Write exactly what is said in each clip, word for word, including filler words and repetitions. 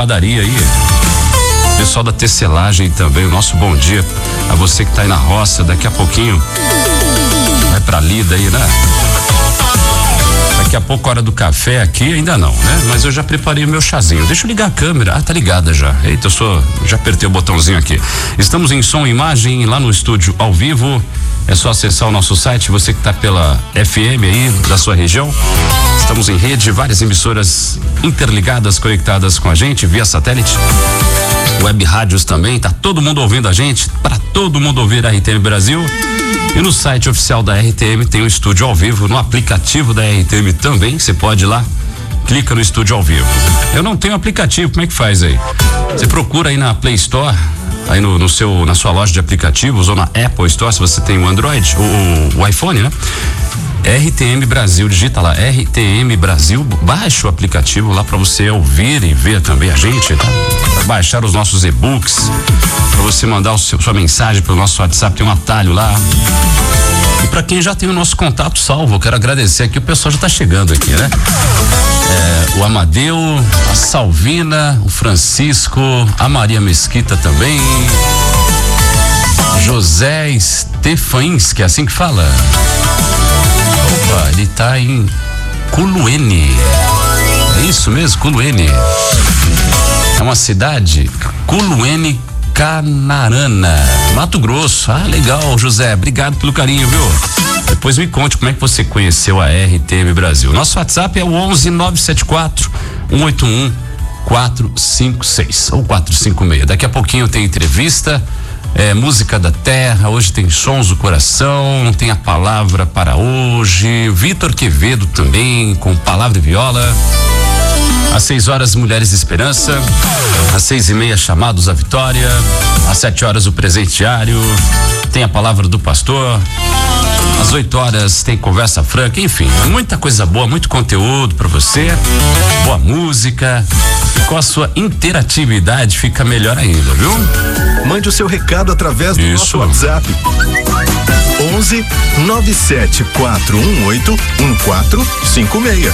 padaria aí. Pessoal da tecelagem também, o nosso bom dia a você que tá aí na roça. Daqui a pouquinho vai pra lida aí, né? Daqui a pouco, hora do café aqui, ainda não, né? Mas eu já preparei o meu chazinho. Deixa eu ligar a câmera. Ah, tá ligada já. Eita, eu sou, já apertei o botãozinho aqui. Estamos em som e imagem lá no estúdio ao vivo. É só acessar o nosso site, você que tá pela F M aí da sua região. Estamos em rede, várias emissoras interligadas, conectadas com a gente via satélite. Web rádios também, tá todo mundo ouvindo a gente, para todo mundo ouvir a R T M Brasil. E no site oficial da R T M tem o estúdio ao vivo, no aplicativo da R T M também, você pode ir lá, clica no estúdio ao vivo. Eu não tenho aplicativo, como é que faz aí? Você procura aí na Play Store, aí no, no seu, na sua loja de aplicativos, ou na Apple Store, se você tem o Android, o, o iPhone, né? R T M Brasil, digita lá, R T M Brasil, baixa o aplicativo lá para você ouvir e ver também a gente, tá? Pra baixar os nossos e-books, para você mandar o seu, sua mensagem pelo nosso WhatsApp, tem um atalho lá. E para quem já tem o nosso contato salvo, eu quero agradecer aqui, o pessoal já tá chegando aqui, né? É, o Amadeu, a Salvina, o Francisco, a Maria Mesquita também, José Stefans, que é assim que fala. Opa, ele tá em Culuene. É isso mesmo, Culuene. É uma cidade, Culuene, Canarana, Mato Grosso. Ah, legal, José. Obrigado pelo carinho, viu? Depois me conte como é que você conheceu a R T M Brasil. Nosso WhatsApp é o onze nove sete quatro um oito um quatro cinco seis ou quatro cinco seis. Daqui a pouquinho tem entrevista. É, música da terra, hoje tem Sons do Coração, tem a palavra para hoje, Vitor Quevedo também, com palavra e viola. Às seis horas, Mulheres de Esperança. Às seis e meia, Chamados à Vitória. Às sete horas, o presente diário. Tem a palavra do pastor. Às oito horas, tem conversa franca. Enfim, muita coisa boa, muito conteúdo para você. Boa música. Com a sua interatividade fica melhor ainda, viu? Mande o seu recado através do Isso. nosso WhatsApp. onze nove sete quatro um oito um quatro cinco seis.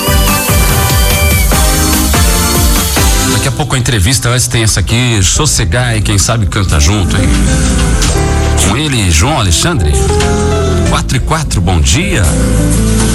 Daqui a pouco a entrevista, antes tem essa aqui, Sossegai, quem sabe canta junto, hein? Com ele, João Alexandre. Quatro e quatro, bom dia.